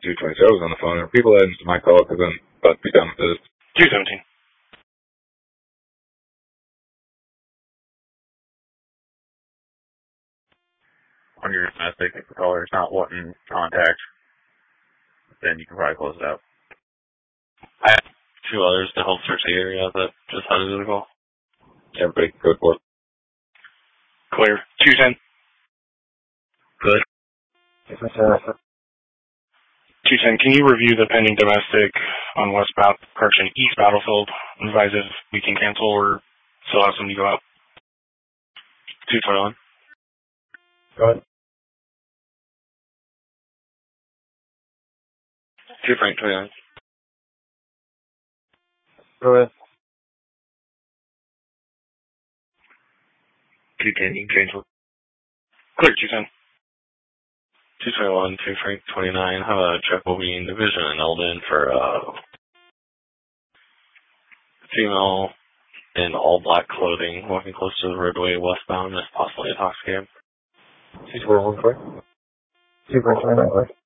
220. I was on the phone. Are people adding to my call because I'm about to be done with this? 217. On your domestic, if the caller is not wanting contact, then you can probably close it out. I have 2 others to help search the area that just had a call. Everybody go for it. Clear. 210. Good. 210, can you review the pending domestic on East Battlefield? Advise if we can cancel or still have somebody go out. 221. Go ahead. 2 Frank 29. Go ahead. 210, you can cancel. Clear. 210. 221, 2 Frank 29. Have a check will be in division and Eldon for female in all black clothing walking close to the roadway westbound as possibly intoxicated. 241, 2 Frank 29.